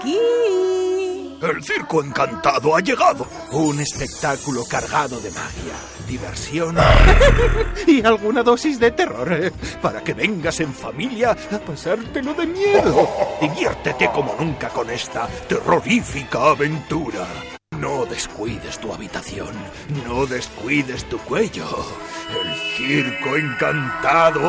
aquí. El Circo Encantado ha llegado. Un espectáculo cargado de magia, diversión y alguna dosis de terror. Para que vengas en familia a pasártelo de miedo. Diviértete como nunca con esta terrorífica aventura. No descuides tu habitación. No descuides tu cuello. El Circo Encantado